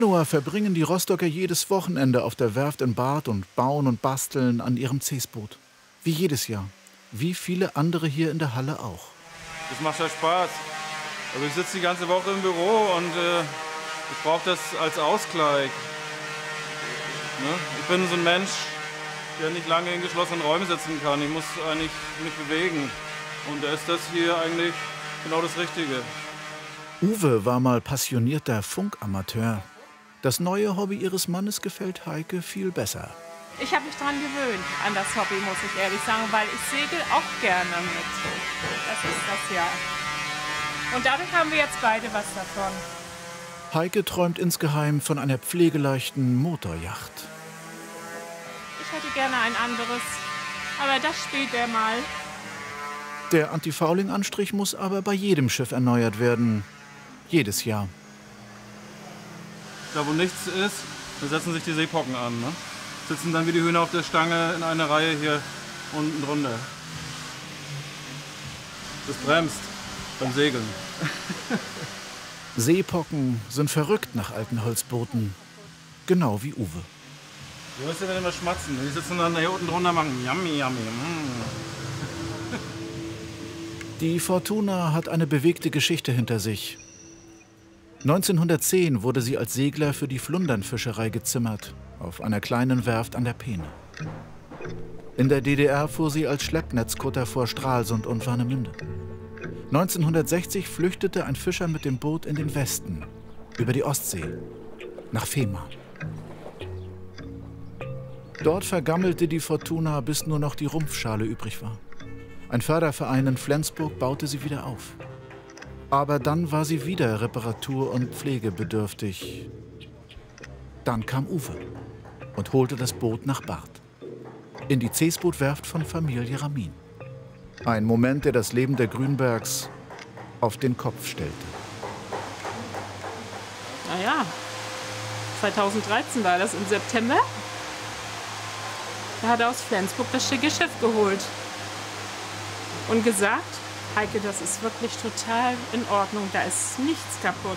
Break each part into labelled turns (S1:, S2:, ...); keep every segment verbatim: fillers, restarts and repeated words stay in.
S1: Januar verbringen die Rostocker jedes Wochenende auf der Werft in Barth und bauen und basteln an ihrem Cesboot. Wie jedes Jahr. Wie viele andere hier in der Halle auch.
S2: Das macht ja Spaß. Also ich sitze die ganze Woche im Büro und äh, ich brauche das als Ausgleich. Ne? Ich bin so ein Mensch, der nicht lange in geschlossenen Räumen sitzen kann. Ich muss eigentlich mich bewegen. Und da ist das hier eigentlich genau das Richtige.
S1: Uwe war mal passionierter Funkamateur. Das neue Hobby ihres Mannes gefällt Heike viel besser.
S3: Ich habe mich daran gewöhnt, an das Hobby, muss ich ehrlich sagen, weil ich segel auch gerne mit. Das ist das ja. Und dadurch haben wir jetzt beide was davon.
S1: Heike träumt insgeheim von einer pflegeleichten Motorjacht.
S3: Ich hätte gerne ein anderes, aber das später mal.
S1: Der Antifouling-Anstrich muss aber bei jedem Schiff erneuert werden. Jedes Jahr.
S2: Da wo nichts ist, da setzen sich die Seepocken an. Ne? Sitzen dann wie die Hühner auf der Stange in einer Reihe hier unten drunter. Das bremst beim Segeln.
S1: Seepocken sind verrückt nach alten Holzbooten. Genau wie Uwe.
S2: Du hörst ja dann immer schmatzen. Die sitzen dann hier unten drunter und machen yummy, yummy. Mm.
S1: Die Fortuna hat eine bewegte Geschichte hinter sich. neunzehnhundertzehn wurde sie als Segler für die Flundernfischerei gezimmert, auf einer kleinen Werft an der Peene. In der D D R fuhr sie als Schleppnetzkutter vor Stralsund und Warnemünde. neunzehnhundertsechzig flüchtete ein Fischer mit dem Boot in den Westen, über die Ostsee, nach Fehmarn. Dort vergammelte die Fortuna, bis nur noch die Rumpfschale übrig war. Ein Förderverein in Flensburg baute sie wieder auf. Aber dann war sie wieder reparatur- und pflegebedürftig. Dann kam Uwe und holte das Boot nach Barth. In die Cesboot-Werft von Familie Ramin. Ein Moment, der das Leben der Grünbergs auf den Kopf stellte.
S3: Naja, zweitausenddreizehn war das im September. Da hat er aus Flensburg das schicke Schiff geholt. Und gesagt, Heike, das ist wirklich total in Ordnung, da ist nichts kaputt.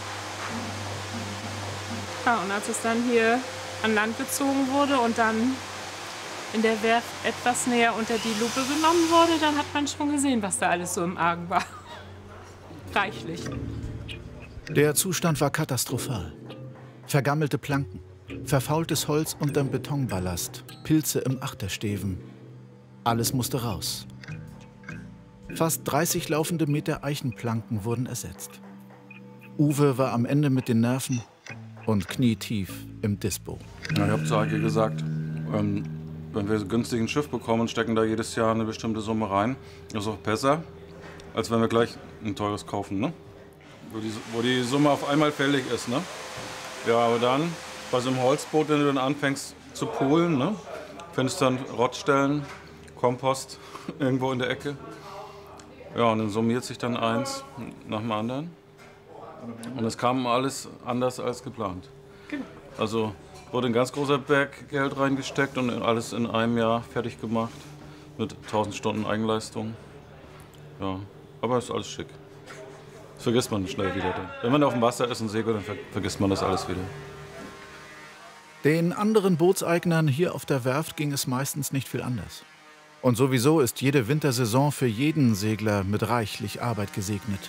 S3: Ja, und als es dann hier an Land gezogen wurde und dann in der Werft etwas näher unter die Lupe genommen wurde, dann hat man schon gesehen, was da alles so im Argen war. Reichlich.
S1: Der Zustand war katastrophal. Vergammelte Planken, verfaultes Holz unterm Betonballast, Pilze im Achtersteven. Alles musste raus. Fast dreißig laufende Meter Eichenplanken wurden ersetzt. Uwe war am Ende mit den Nerven und knietief im Dispo.
S2: Ja, ich habe zu Heike gesagt, ähm, wenn wir günstig ein Schiff bekommen und stecken da jedes Jahr eine bestimmte Summe rein, ist auch besser, als wenn wir gleich ein teures kaufen, ne? Wo die, wo die Summe auf einmal fällig ist. Ne? Ja, aber dann bei so einem Holzboot, wenn du dann anfängst zu polen, ne? Findest dann Rottstellen, Kompost irgendwo in der Ecke. Ja, und dann summiert sich dann eins nach dem anderen. Und es kam alles anders als geplant. Also wurde ein ganz großer Berg Geld reingesteckt und alles in einem Jahr fertig gemacht. Mit tausend Stunden Eigenleistung. Ja, aber ist alles schick. Das vergisst man schnell wieder. Dann. Wenn man auf dem Wasser ist und segelt, dann ver vergisst man das alles wieder.
S1: Den anderen Bootseignern hier auf der Werft ging es meistens nicht viel anders. Und sowieso ist jede Wintersaison für jeden Segler mit reichlich Arbeit gesegnet.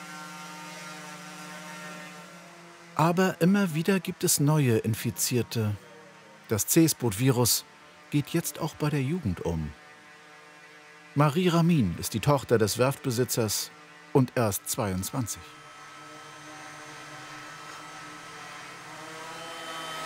S1: Aber immer wieder gibt es neue Infizierte. Das Cesboot-Virus geht jetzt auch bei der Jugend um. Marie Ramin ist die Tochter des Werftbesitzers und erst zweiundzwanzig.